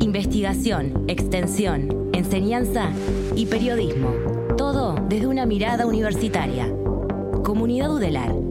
Investigación, extensión, enseñanza y periodismo. Todo desde una mirada universitaria. Comunidad Udelar.